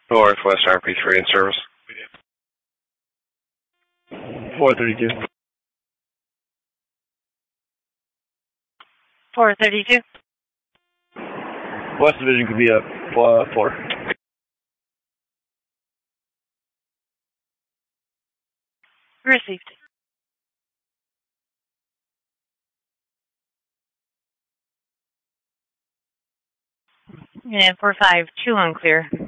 Northwest RP3 in service. 432. 432. West Division could be up 4. Received. And 452 unclear.